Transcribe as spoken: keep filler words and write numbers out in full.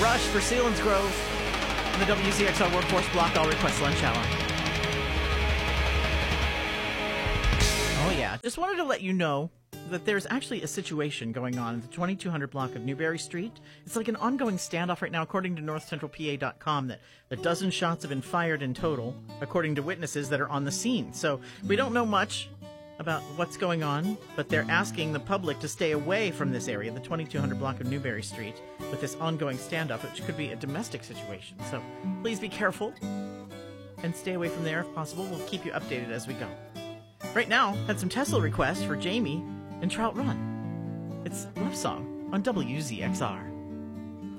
Rush for Selinsgrove on the W Z X R Workforce Block All Request Lunch Hour. Oh, yeah. Just wanted to let you know that there's actually a situation going on in the twenty-two hundred block of Newberry Street. It's like an ongoing standoff right now, according to north central P A dot com, that a dozen shots have been fired in total, according to witnesses that are on the scene. So we don't know much about what's going on, but they're asking the public to stay away from this area, the twenty-two hundred block of Newberry Street, with this ongoing standoff, which could be a domestic situation. So please be careful and stay away from there if possible. We'll keep you updated as we go. Right now, had some Tesla requests for Jamie and Trout Run. It's Love Song on W Z X R.